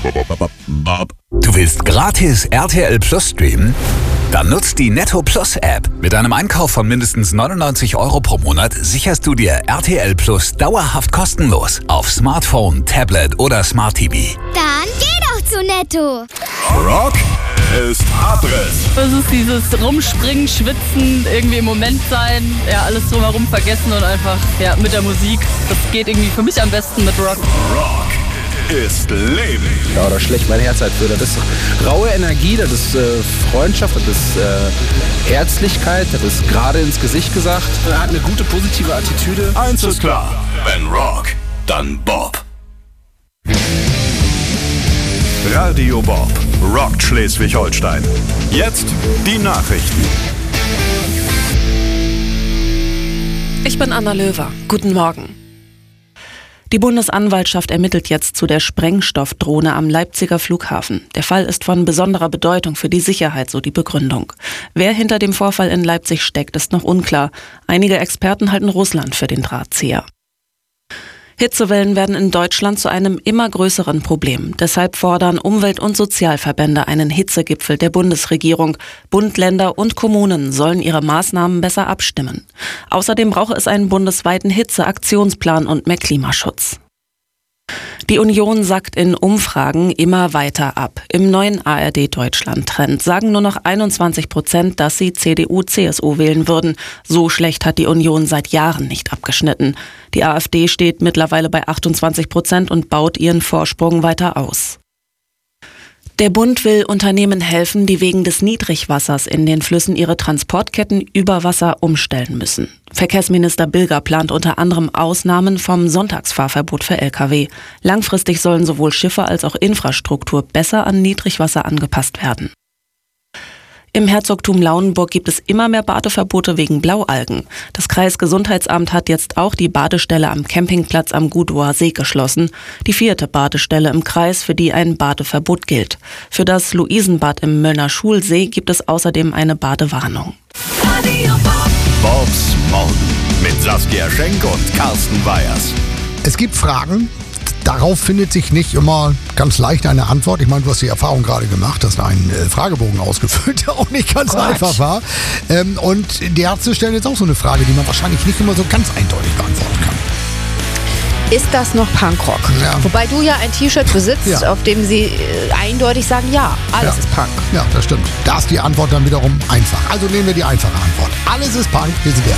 Du willst gratis RTL Plus streamen? Dann nutzt die Netto Plus App. Mit einem Einkauf von mindestens 99 € pro Monat sicherst du dir RTL Plus dauerhaft kostenlos auf Smartphone, Tablet oder Smart TV. Dann geh doch zu Netto. Rock ist Abriss. Es ist dieses Rumspringen, Schwitzen, irgendwie im Moment sein, ja, alles drumherum vergessen und einfach mit der Musik. Das geht irgendwie für mich am besten mit Rock. Rock ist Leben. Ja, da schlägt mein Herz halt für. Das ist raue Energie, das ist Freundschaft, das ist Herzlichkeit, das ist gerade ins Gesicht gesagt. Er hat eine gute, positive Attitüde. Eins ist klar, wenn Rock, dann Bob. Radio Bob rockt Schleswig-Holstein. Jetzt die Nachrichten. Ich bin Anna Löwer. Guten Morgen. Die Bundesanwaltschaft ermittelt jetzt zu der Sprengstoffdrohne am Leipziger Flughafen. Der Fall ist von besonderer Bedeutung für die Sicherheit, so die Begründung. Wer hinter dem Vorfall in Leipzig steckt, ist noch unklar. Einige Experten halten Russland für den Drahtzieher. Hitzewellen werden in Deutschland zu einem immer größeren Problem. Deshalb fordern Umwelt- und Sozialverbände einen Hitzegipfel der Bundesregierung. Bund, Länder und Kommunen sollen ihre Maßnahmen besser abstimmen. Außerdem brauche es einen bundesweiten Hitzeaktionsplan und mehr Klimaschutz. Die Union sackt in Umfragen immer weiter ab. Im neuen ARD-Deutschland-Trend sagen nur noch 21%, dass sie CDU/CSU wählen würden. So schlecht hat die Union seit Jahren nicht abgeschnitten. Die AfD steht mittlerweile bei 28% und baut ihren Vorsprung weiter aus. Der Bund will Unternehmen helfen, die wegen des Niedrigwassers in den Flüssen ihre Transportketten über Wasser umstellen müssen. Verkehrsminister Bilger plant unter anderem Ausnahmen vom Sonntagsfahrverbot für Lkw. Langfristig sollen sowohl Schiffe als auch Infrastruktur besser an Niedrigwasser angepasst werden. Im Herzogtum Lauenburg gibt es immer mehr Badeverbote wegen Blaualgen. Das Kreisgesundheitsamt hat jetzt auch die Badestelle am Campingplatz am Gudower See geschlossen. Die 4. Badestelle im Kreis, für die ein Badeverbot gilt. Für das Luisenbad im Möllner Schulsee gibt es außerdem eine Badewarnung. Bobs Morgen mit Saskia Schenk und Carsten Weyers. Es gibt Fragen, darauf findet sich nicht immer ganz leicht eine Antwort. Ich meine, du hast die Erfahrung gerade gemacht, hast einen Fragebogen ausgefüllt, der auch nicht ganz einfach war. Und die Ärzte stellen jetzt auch so eine Frage, die man wahrscheinlich nicht immer so ganz eindeutig beantworten kann. Ist das noch Punkrock? Ja. Wobei du ja ein T-Shirt besitzt, auf dem sie eindeutig sagen, ja, alles ist Punk. Ja, das stimmt. Da ist die Antwort dann wiederum einfach. Also nehmen wir die einfache Antwort. Alles ist Punk. Wir sind